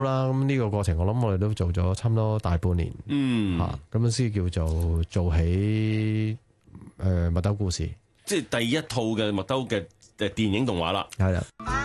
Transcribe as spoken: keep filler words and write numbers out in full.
啦。咁呢個過程我諗我哋都做咗差唔多大半年， 嗯， 吓咁樣先叫做做起誒麥兜故事， 即係第一套嘅麥兜嘅誒電影動畫啦。 係啦。